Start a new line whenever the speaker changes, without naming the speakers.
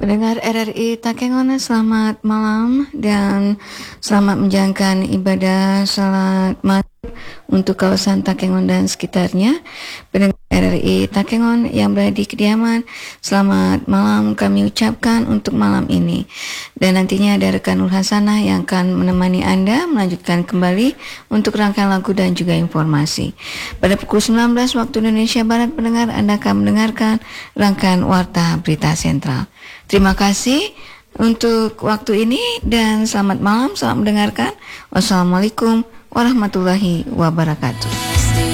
Pendengar RRI Takengon, selamat malam dan selamat menjalankan ibadah salat maghrib untuk kawasan Takengon dan sekitarnya. Pendengar RRI Takengon yang berada di kediaman, selamat malam kami ucapkan untuk malam ini. Dan nantinya ada rekan Nur Hasanah yang akan menemani Anda melanjutkan kembali untuk rangkaian lagu dan juga informasi. Pada pukul 19 waktu Indonesia Barat, pendengar, Anda akan mendengarkan rangkaian Warta Berita Sentral. Terima kasih untuk waktu ini dan selamat malam, selamat mendengarkan. Wassalamualaikum warahmatullahi wabarakatuh.